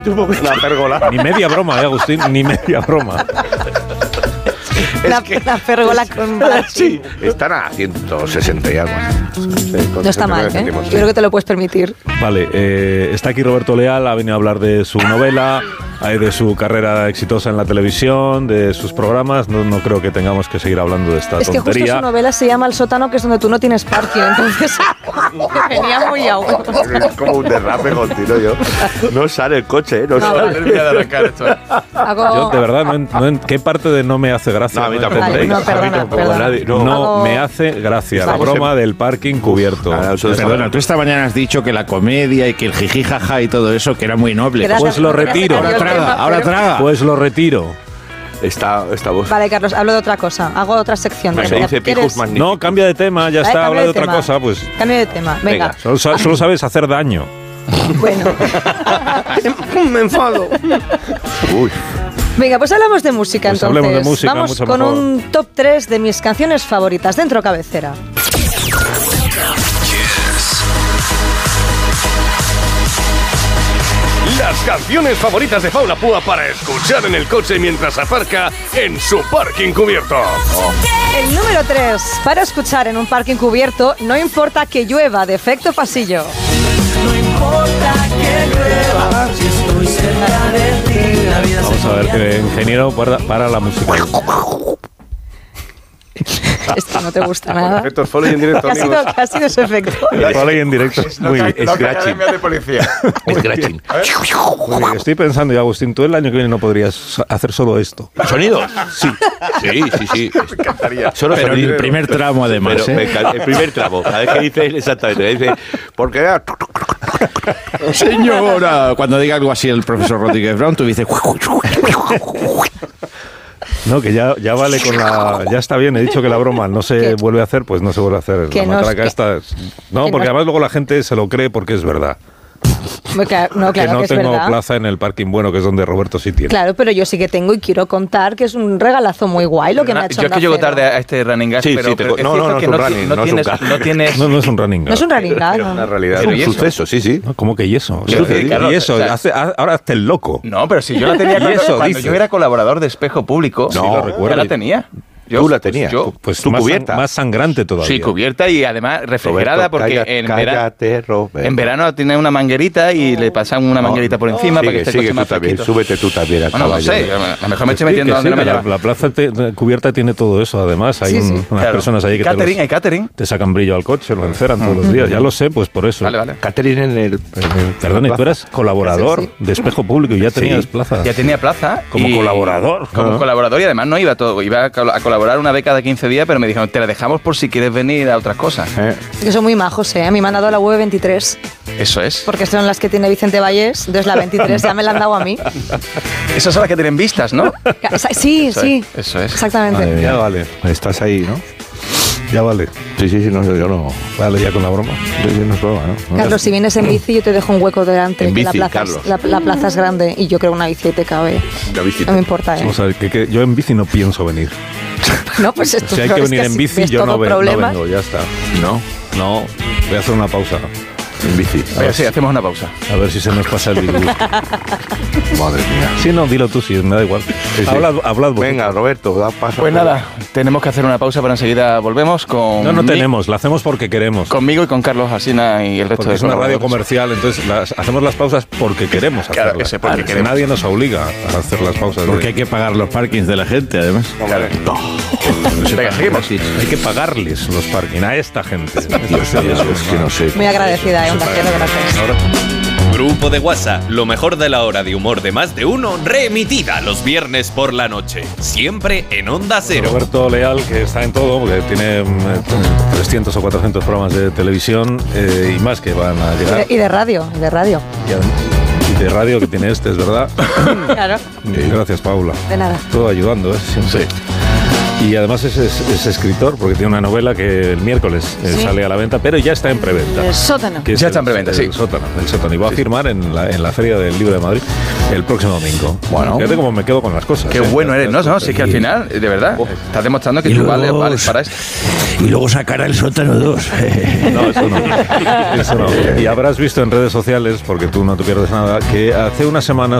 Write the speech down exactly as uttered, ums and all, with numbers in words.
La pérgola. Ni media broma, ¿eh, Agustín? Ni media broma. La, que, la pérgola con Brasil. Sí, están a ciento sesenta y algo. Sí, no está mal, ¿eh? Yo creo que te lo puedes permitir. Vale, eh, está aquí Roberto Leal, ha venido a hablar de su novela, de su carrera exitosa en la televisión, de sus programas. No, no creo que tengamos que seguir hablando de esta es tontería. Es que justo su novela se llama El sótano, que es donde tú no tienes parking, entonces venía muy a huevo. Es como un derrape continuo yo. No sale el coche, ¿eh? No, no sale. De arrancar esto. Hago... Yo, de verdad, no, no, ¿en qué parte de no me hace gracia? No, a mí no tampoco. Vale, no, perdona, perdona. Nadie, no, no Hago... me hace gracia la broma del parking cubierto. Ah, Perdona, tú esta mañana has dicho que la comedia y que el jiji jaja y todo eso, que era muy noble. Gracias, Pues lo retiro. Ahora traga, ahora traga. Pues lo retiro. Está, está voz. Vale, Carlos, hablo de otra cosa. Hago otra sección. Se dice pijos magníficos. No, cambia de tema, ya Vale, está, habla de, de otra tema. cosa, pues. Cambio de tema, venga. Solo, solo sabes hacer daño. Bueno. Me enfado. Uy. Venga, pues hablamos de música Pues entonces. hablemos de música, Vamos mucho con mejor. un top tres de mis canciones favoritas dentro cabecera. Las canciones favoritas de Paula Púa para escuchar en el coche mientras aparca en su parking cubierto. Oh. El número tres, para escuchar en un parking cubierto, No importa que llueva, de Efecto Pasillo. No importa que llueva, si estoy cerca de ti, la vida Vamos se a ver que ingeniero para, para la música. Esto no te gusta nada. Efectos foley en directo, ¿Qué ha sido, amigos. ¿qué ha sido ese efecto? El foley en directo es muy bien. Scratching. de policía. Scratching. Muy bien. Estoy pensando, y Agustín, tú el año que viene no podrías hacer solo esto. ¿Sonidos? Sí. Sí, sí, sí. Me encantaría. Solo Pero en sonido. el primer tramo, además, Pero ¿eh? me encanta- el primer tramo. Cada vez que dice exactamente, dice, porque Señora, cuando diga algo así el profesor Rodríguez Brown, tú dices... No, que ya, ya vale con la... Ya está bien, he dicho que la broma no se ¿Qué? vuelve a hacer, pues no se vuelve a hacer. Que La no es matraca que- esta es- No, que porque no- además luego la gente se lo cree porque es verdad. No, claro que no que es tengo verdad. plaza en el parking bueno, que es donde Roberto sí tiene. Claro, pero yo sí que tengo y quiero contar que es un regalazo muy guay lo que me ha hecho Yo es que Onda llego Cero. tarde a este running gas, Sí, pero, sí, te pero co- es no, cierto no, no que es un no, running, no no es un tienes, gas. no tienes... No, no es un running. No es un running gag, Es no, una no. realidad, Pero es ¿y un eso? suceso, sí, sí. No, ¿cómo que y eso? Quiero decir, y Carlos, eso, o sea- hace- ha- ahora hazte el loco. No, pero si yo la tenía Y cuando, eso cuando dice. yo era colaborador de Espejo Público. Sí, lo recuerdo. Yo la tenía. Yo, Tú la pues, tenías. yo, Pues tu más, cubierta. más sangrante todavía. sí, cubierta y además refrigerada Roberto, porque calla- en, vera- cállate, Roberto. en verano tiene una manguerita y le pasan una manguerita por encima para que Sigue, esté el sigue coche tú más también, fresquito. súbete tú también al Bueno, no caballo. sé, a lo mejor me estoy Sí, metiendo que donde sí, no me que la, llama. la plaza te- cubierta tiene todo eso, además. Hay Sí, un- sí. unas Claro. personas ahí que te, Catering, los- hay catering. te sacan brillo al coche, lo enceran todos los días. Ya lo sé, pues por eso. Vale, vale. Catherine en el... en el- Perdón, y tú eras colaborador Sí, sí. de Espejo Público y ya tenías plaza. Ya tenía plaza. Como y- colaborador. Como Ah. colaborador y además no iba todo. Iba a, col- a colaborar una vez cada quince días, pero me dijeron, te la dejamos por si quieres venir a otras cosas. Eh, Que son muy majos, ¿eh? A mí me han dado la U V veintitrés, Eso es. porque son las que tiene Vicente Vallés, entonces la veintitrés ya me la han dado a mí. Esas son las que tienen vistas, ¿no? Sí, Eso sí, es, eso es. exactamente. Vale, ya vale. Estás ahí, ¿no? Ya vale. Sí, sí, sí, no, yo no... Vale, ya con la broma. Sí, sí, no es broma, ¿no? Carlos, si vienes en bici, yo te dejo un hueco delante. En que bici, la, plaza es, Carlos. la, la plaza es grande y yo creo una bici te cabe. La visita. No me importa, ¿eh? Vamos a ver, que, que yo en bici no pienso venir. No, pues esto Si hay que venir en bici, yo no, ve- no problema. vengo, ya está. ¿No? No, voy a hacer una pausa. En bici. Pero sí, hacemos una pausa. A ver si se nos pasa el virus. Madre mía. Sí, no, dilo tú, sí, me da igual. Sí, sí. Hablad, hablad vosotros. Venga, Roberto, da paso. Pues nada, tenemos que hacer una pausa, pero enseguida volvemos con... No, no mi- tenemos, la hacemos porque queremos. Conmigo y con Carlos Alsina y el resto Porque de es una radio colaboradores. comercial, entonces las- hacemos las pausas porque queremos Claro hacerlas. que sí, porque Claro, queremos. Nadie nos obliga a hacer las pausas. Porque hay que pagar los parkings de la gente, además. Claro. Venga, seguimos. Hay que pagarles los parking a esta gente. Dios mío, es que no sé. Muy agradecida, ¿eh? Onda Cero, gracias. Grupo de WhatsApp, lo mejor de la hora de humor de más de uno, reemitida los viernes por la noche. Siempre en Onda Cero. Roberto Leal, que está en todo, porque tiene mm, trescientos o cuatrocientos programas de televisión eh, y más que van a Y llegar. de, y de radio, y de radio. Y adem- y de radio que tiene este, es verdad. Claro, Y gracias, Paula. de nada. Todo ayudando, ¿eh? Siempre. Y además es, es, es escritor, porque tiene una novela que el miércoles eh, Sí. sale a la venta, pero ya está en preventa. El sótano. Que es Ya el- está en preventa, el sí. Sótano, el sótano. Y va a firmar en la, en la Feria del Libro de Madrid el próximo domingo. Bueno. Fíjate cómo me quedo con las cosas. Qué ¿eh? bueno eres, ¿no? Las no cosas. si es que al final, de verdad, estás demostrando que Y tú luego- vales, vales para esto. Y luego sacará el sótano dos. No, eso no. Eso no. Y habrás visto en redes sociales, porque tú no te pierdes nada, que hace unas semanas